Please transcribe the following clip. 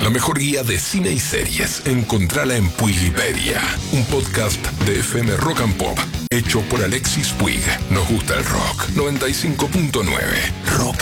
La mejor guía de cine y series, encontrala en Puigipedia, un podcast de FM Rock and Pop, hecho por Alexis Puig. Nos gusta el rock. 95.9 Rock